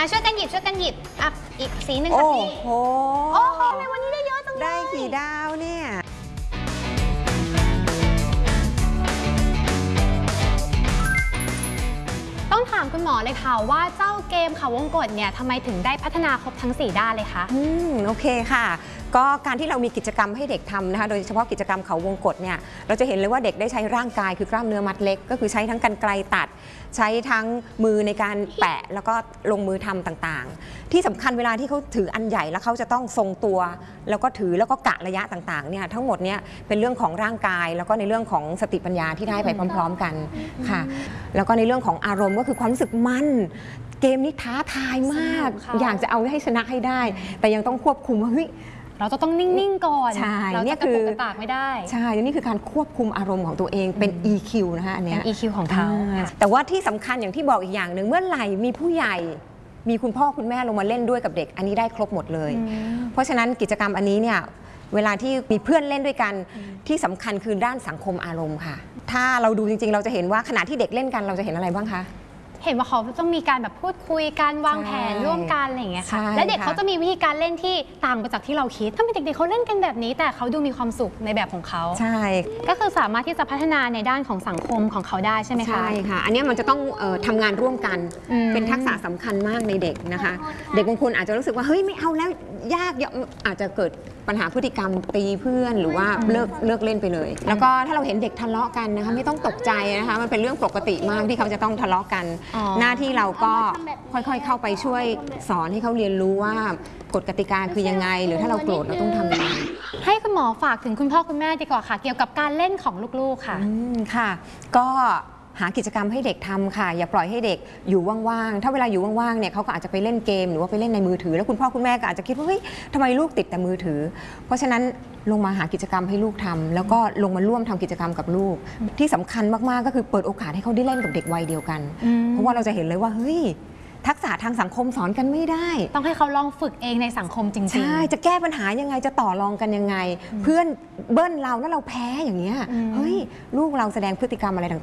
ช่วยกันหยิบอ่ะอีกสีหนึ่งค่ะพี่โอ้โหทำไมวันนี้ได้เยอะจังเลยได้กี่ดาวเนี่ยต้องถามคุณหมอเลยค่ะว่าเจ้าเกมเขาวงกตเนี่ยทำไมถึงได้พัฒนาครบทั้ง4ด้านเลยคะโอเคค่ะก็การที่เรามีกิจกรรมให้เด็กทำนะคะโดยเฉพาะกิจกรรมเขาวงกตเนี่ยเราจะเห็นเลยว่าเด็กได้ใช้ร่างกายคือกล้ามเนื้อมัดเล็กก็คือใช้ทั้งกรรไกรตัดใช้ทั้งมือในการแปะแล้วก็ลงมือทำต่างๆที่สำคัญเวลาที่เขาถืออันใหญ่แล้วเขาจะต้องทรงตัวแล้วก็ถือแล้วก็กะระยะต่างๆเนี่ยทั้งหมดเนี่ยเป็นเรื่องของร่างกายแล้วก็ในเรื่องของสติปัญญาที่ได้ไปพร้อมๆกันค่ะแล้วก็ในเรื่องของอารมณ์ก็คือความรู้สึกมั่นเกมนี้ท้าทายมากอยากจะเอาให้ชนะให้ได้แต่ยังต้องควบคุมว่าเฮ้ยเราจะต้องนิ่งๆก่อนใช่เราจะกระตุกกระตากไม่ได้ใช่นี่คือการควบคุมอารมณ์ของตัวเองเป็น EQ นะคะอันนี้เป็น EQ ของเขาแต่ว่าที่สำคัญอย่างที่บอกอีกอย่างหนึ่งเมื่อไหร่มีผู้ใหญ่มีคุณพ่อคุณแม่ลงมาเล่นด้วยกับเด็กอันนี้ได้ครบหมดเลยเพราะฉะนั้นกิจกรรมอันนี้เนี่ยเวลาที่มีเพื่อนเล่นด้วยกันที่สำคัญคือด้านสังคมอารมณ์ค่ะถ้าเราดูจริงๆเราจะเห็นว่าขณะที่เด็กเล่นกันเราจะเห็นอะไรบ้างคะเห็นว่าเขาต้องมีการแบบพูดคุยการวางแผนร่วมกันอะไรอย่างเงี้ยค่ะและเด็กเขาจะมีวิธีการเล่นที่ต่างไปจากที่เราคิดถ้าเป็นเด็กๆเขาเล่นกันแบบนี้แต่เขาดูมีความสุขในแบบของเขาใช่ก็คือสามารถที่จะพัฒนาในด้านของสังคมของเขาได้ใช่ไหมคะใช่ค่ะอันนี้มันจะต้องทำงานร่วมกันเป็นทักษะสำคัญมากในเด็กนะคะเด็กบางคนอาจจะรู้สึกว่าเฮ้ยไม่เอาแล้วยากอาจจะเกิดปัญหาพฤติกรรมตีเพื่อนหรือว่าเลิกเล่นไปเลยแล้วก็ถ้าเราเห็นเด็กทะเลาะกันนะคะไม่ต้องตกใจนะคะมันเป็นเรื่องปกติมากที่เขาจะต้องทะเลาะกันหน้าที่เราก็ค่อยๆเข้าไปช่วยสอนให้เขาเรียนรู้ว่ากฎกติกาคือยังไงหรือถ้าเราโกรธเราต้องทำยังไงให้คุณหมอฝากถึงคุณพ่อคุณแม่ดีกว่าค่ะเกี่ยวกับการเล่นของลูกๆค่ะค่ะก็หากิจกรรมให้เด็กทำค่ะอย่าปล่อยให้เด็กอยู่ว่างๆถ้าเวลาอยู่ว่างๆเนี่ยเขาก็อาจจะไปเล่นเกมหรือว่าไปเล่นในมือถือแล้วคุณพ่อคุณแม่ก็อาจจะคิดว่าเฮ้ยทำไมลูกติดแต่มือถือเพราะฉะนั้นลงมาหากิจกรรมให้ลูกทำแล้วก็ลงมาร่วมทำกิจกรรมกับลูกที่สำคัญมากๆก็คือเปิดโอกาสให้เขาได้เล่นกับเด็กวัยเดียวกันเพราะว่าเราจะเห็นเลยว่าเฮ้ยทักษะทางสังคมสอนกันไม่ได้ต้องให้เขาลองฝึกเองในสังคมจริงๆใช่จะแก้ปัญหายังไงจะต่อรองกันยังไงเพื่อนเบิ้ลเราแล้วเราแพ้อย่างเงี้ยเฮ้ยลูกเราแสดงพฤติกรรมอะไรต่าง